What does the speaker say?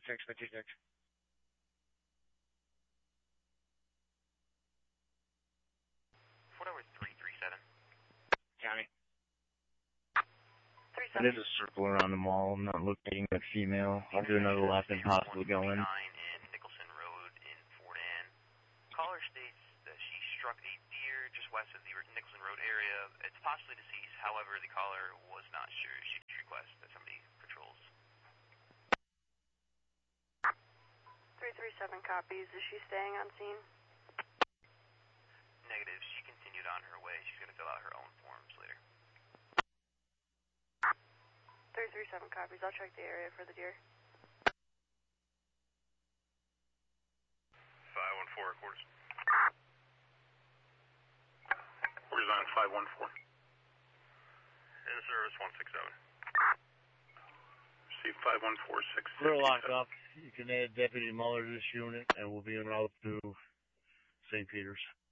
526. Fort Edward 337. County. 37. There's a circle around the mall. I'm not locating that female. I'll do another left and possibly go in. in Nicholson Road in Fort Anne. Caller states that she struck a deer just west of the Nicholson Road area. It's possibly deceased. However, the caller was not sure. She'd request that somebody patrols. 337 copies. Is she staying on scene? Negative. She continued on her way. She's going to fill out her own forms later. 337 copies. I'll check the area for the deer. 514 records. Where's on 514? In service 167. See 514-6. We're locked up. You can add Deputy Muller to this unit, and we'll be en route to St. Peter's.